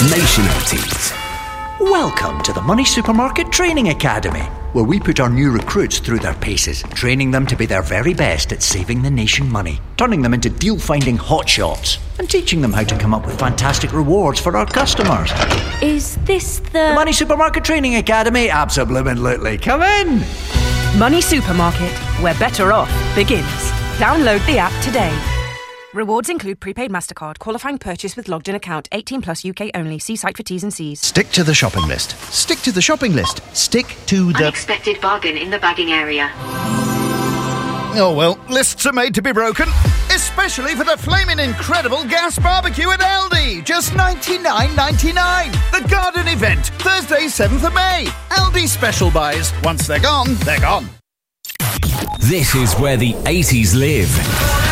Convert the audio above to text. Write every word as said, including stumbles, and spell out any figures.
Nation eighties. Welcome to the Money Supermarket Training Academy, where we put our new recruits through their paces, training them to be their very best at saving the nation money, turning them into deal-finding hotshots, and teaching them how to come up with fantastic rewards for our customers. Is this the... The Money Supermarket Training Academy? Absolutely. Come in! Money Supermarket, where better off begins. Download the app today. Rewards include prepaid MasterCard, qualifying purchase with logged-in account, eighteen plus U K only. See site for T's and C's. Stick to the shopping list. Stick to the shopping list. Stick to the... Unexpected bargain in the bagging area. Oh, well, lists are made to be broken. Especially for the flaming incredible gas barbecue at Aldi. Just ninety-nine ninety-nine. The garden event, Thursday, seventh of May. Aldi special buys. Once they're gone, they're gone. This is where the eighties live.